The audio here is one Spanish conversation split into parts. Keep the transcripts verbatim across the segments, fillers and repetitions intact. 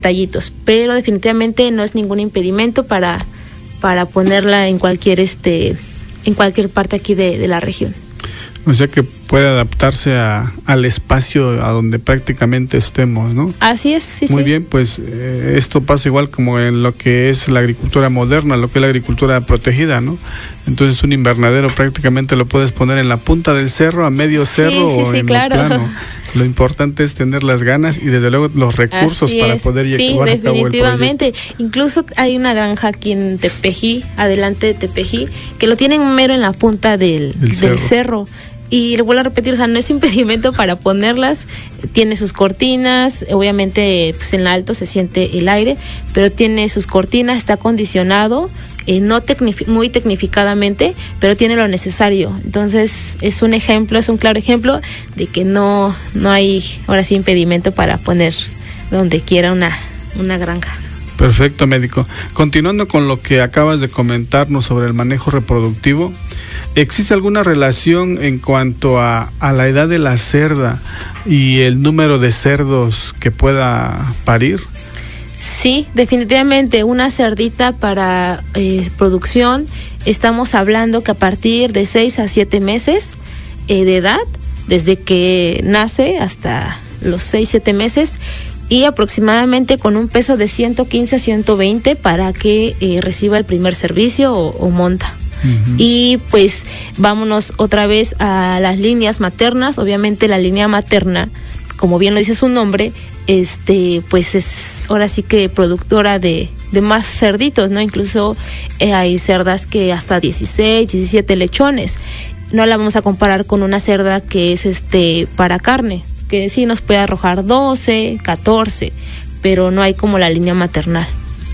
detallitos, pero definitivamente no es ningún impedimento para, para ponerla en cualquier este en cualquier parte aquí de, de la región. O sea que puede adaptarse a, al espacio a donde prácticamente estemos, ¿no? Así es, sí, Muy sí. bien, pues eh, esto pasa igual como en lo que es la agricultura moderna, lo que es la agricultura protegida, ¿no? Entonces un invernadero prácticamente lo puedes poner en la punta del cerro, a medio cerro sí, sí, o sí, en claro. el plano. Lo importante es tener las ganas y desde luego los recursos Así para es. poder sí, llevar a cabo el definitivamente. proyecto. Incluso hay una granja aquí en Tepeji, adelante de Tepeji, que lo tienen mero en la punta del, del, del cerro. cerro. Y le vuelvo a repetir, o sea, no es impedimento para ponerlas, tiene sus cortinas, obviamente pues en lo alto se siente el aire, pero tiene sus cortinas, está acondicionado, eh, no tecnifi- muy tecnificadamente, pero tiene lo necesario. Entonces es un ejemplo, es un claro ejemplo de que no, no hay ahora sí impedimento para poner donde quiera una, una granja. Perfecto, médico. Continuando con lo que acabas de comentarnos sobre el manejo reproductivo, ¿existe alguna relación en cuanto a, a la edad de la cerda y el número de cerdos que pueda parir? Sí, definitivamente una cerdita para eh, producción, estamos hablando que a partir de seis a siete meses eh, de edad, desde que nace hasta los seis, siete meses, y aproximadamente con un peso de ciento quince a ciento veinte para que eh, reciba el primer servicio o, o monta. Uh-huh. Y pues vámonos otra vez a las líneas maternas. Obviamente la línea materna, como bien lo dice su nombre, este pues es ahora sí que productora de, de más cerditos, ¿no? Incluso eh, hay cerdas que hasta dieciséis, diecisiete lechones. No la vamos a comparar con una cerda que es este para carne, que sí nos puede arrojar doce, catorce, pero no hay como la línea maternal.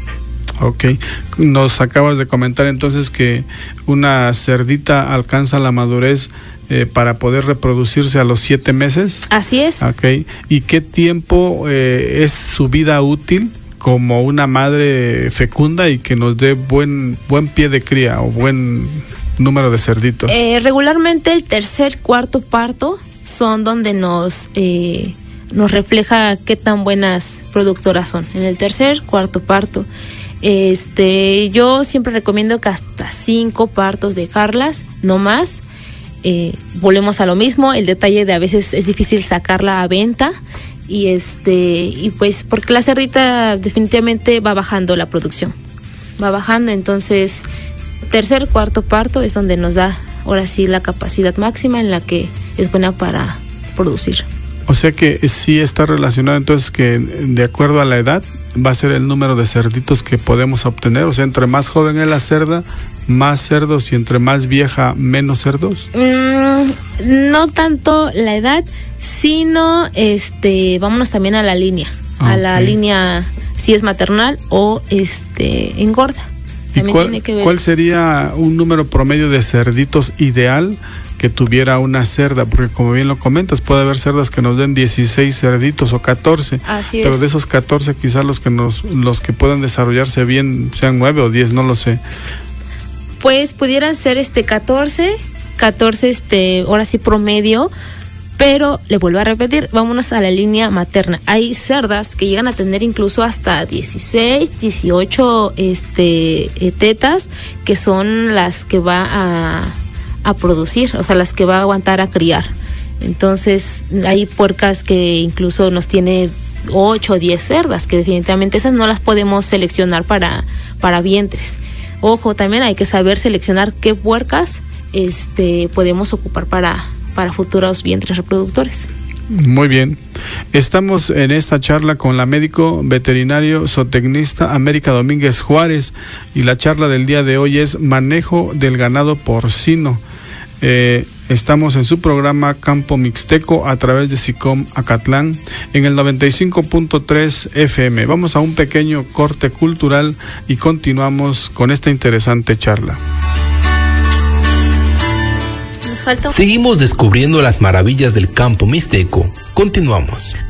Ok, nos acabas de comentar entonces que una cerdita alcanza la madurez eh, para poder reproducirse a los siete meses. Así es. Ok, ¿y qué tiempo eh, es su vida útil como una madre fecunda y que nos dé buen, buen pie de cría o buen número de cerditos? Eh, regularmente el tercer, cuarto parto son donde nos eh, nos refleja qué tan buenas productoras son. En el tercer, cuarto parto. Este, yo siempre recomiendo que hasta cinco partos dejarlas, no más. Eh, volvemos a lo mismo, el detalle de a veces es difícil sacarla a venta y este y pues porque la cerdita definitivamente va bajando la producción, va bajando, entonces tercer, cuarto parto es donde nos da ahora sí la capacidad máxima en la que es buena para producir. O sea que sí está relacionado entonces que de acuerdo a la edad va a ser el número de cerditos que podemos obtener, o sea, entre más joven es la cerda, más cerdos, y entre más vieja, menos cerdos. Mm, no tanto la edad, sino este, vámonos también a la línea, okay. a la línea si es maternal o este engorda. También cuál, tiene que ver. ¿Cuál sería un número promedio de cerditos ideal que tuviera una cerda? Porque como bien lo comentas, puede haber cerdas que nos den dieciséis cerditos o catorce. Así pero es. De esos catorce quizás los que nos los que puedan desarrollarse bien sean nueve o diez, no lo sé. Pues pudieran ser este catorce, catorce este, ahora sí promedio, pero le vuelvo a repetir, vámonos a la línea materna. Hay cerdas que llegan a tener incluso hasta dieciséis, dieciocho este tetas, que son las que va a a producir, o sea, las que va a aguantar a criar. Entonces, hay puercas que incluso nos tiene ocho o diez cerdas, que definitivamente esas no las podemos seleccionar para, para vientres. Ojo, también hay que saber seleccionar qué puercas este, podemos ocupar para, para futuros vientres reproductores. Muy bien. Estamos en esta charla con la médico veterinario zootecnista América Domínguez Juárez, y la charla del día de hoy es manejo del ganado porcino. Eh, estamos en su programa Campo Mixteco a través de SICOM Acatlán en el noventa y cinco punto tres F M. Vamos a un pequeño corte cultural y continuamos con esta interesante charla. Seguimos descubriendo las maravillas del campo mixteco. Continuamos.